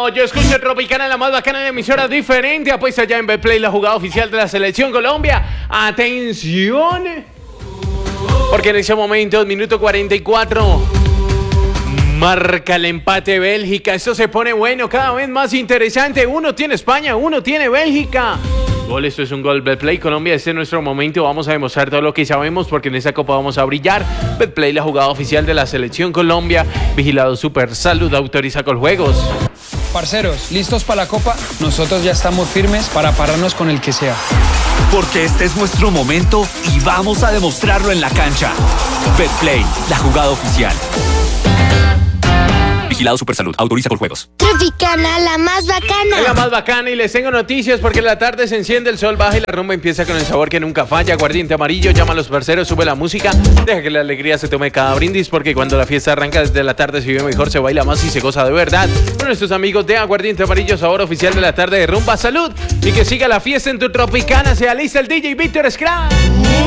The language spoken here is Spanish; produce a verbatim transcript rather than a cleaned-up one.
cuando yo escucho Tropicana, la más bacana de emisora diferente, apuesta ya en Betplay, la jugada oficial de la Selección Colombia. ¡Atención! Porque en ese momento, minuto cuarenta y cuatro, marca el empate Bélgica. Esto se pone bueno, cada vez más interesante. Uno tiene España, uno tiene Bélgica. Gol, esto es un gol. Betplay Colombia, este es nuestro momento. Vamos a demostrar todo lo que sabemos porque en esta copa vamos a brillar. Betplay, la jugada oficial de la Selección Colombia. Vigilado Super Salud, autoriza con juegos. Parceros, ¿listos para la copa? Nosotros ya estamos firmes para pararnos con el que sea. Porque este es nuestro momento y vamos a demostrarlo en la cancha. Betplay, la jugada oficial. Vigilado Supersalud, autoriza por juegos. Tropicana, la más bacana. La más bacana, y les tengo noticias porque en la tarde se enciende, el sol baja y la rumba empieza con el sabor que nunca falla. Aguardiente amarillo, llama a los parceros, sube la música, deja que la alegría se tome cada brindis, porque cuando la fiesta arranca desde la tarde se vive mejor, se baila más y se goza de verdad. Con nuestros amigos de Aguardiente Amarillo, sabor oficial de la tarde de rumba. Salud y que siga la fiesta en tu Tropicana. Se alista el D J Víctor Scratch.